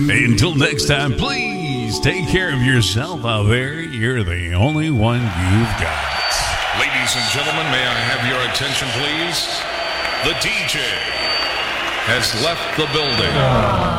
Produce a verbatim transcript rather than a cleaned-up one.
Hey, until next time, please take care of yourself out there. You're the only one you've got. Ladies and gentlemen, may I have your attention, please? The D J has left the building.